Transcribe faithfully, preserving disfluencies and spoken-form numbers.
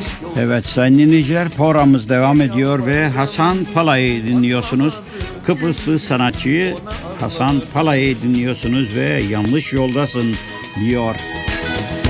Evet sayın dinleyiciler, programımız devam ediyor ve Hasan Palay'ı dinliyorsunuz. Kıbrıslı sanatçıyı Hasan Palay'ı dinliyorsunuz ve yanlış yoldasın diyor.